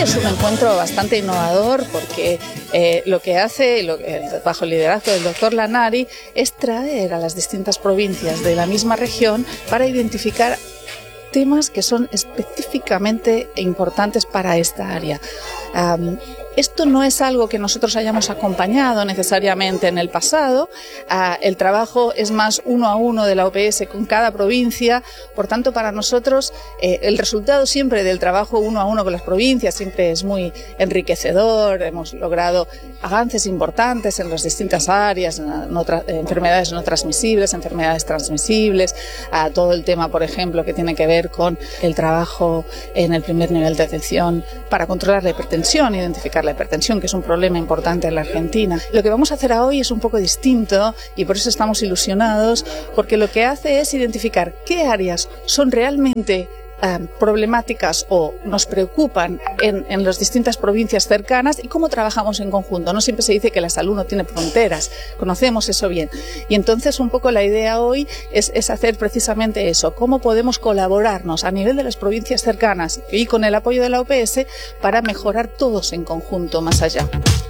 es un encuentro bastante innovador porque lo que hace, bajo el liderazgo del doctor Lanari, es traer a las distintas provincias de la misma región para identificar temas que son específicamente importantes para esta área. Esto no es algo que nosotros hayamos acompañado necesariamente en el pasado. El trabajo es más uno a uno de la OPS con cada provincia. Por tanto, para nosotros el resultado siempre del trabajo uno a uno con las provincias siempre es muy enriquecedor. Hemos logrado avances importantes en las distintas áreas, enfermedades no transmisibles, enfermedades transmisibles, todo el tema, por ejemplo, que tiene que ver con el trabajo en el primer nivel de atención para controlar la hipertensión, identificar la hipertensión, que es un problema importante en la Argentina. Lo que vamos a hacer hoy es un poco distinto y por eso estamos ilusionados, porque lo que hace es identificar qué áreas son realmente problemáticas o nos preocupan en las distintas provincias cercanas y cómo trabajamos en conjunto. No siempre se dice que la salud no tiene fronteras, conocemos eso bien. Y entonces un poco la idea hoy es hacer precisamente eso, cómo podemos colaborarnos a nivel de las provincias cercanas y con el apoyo de la OPS para mejorar todos en conjunto más allá.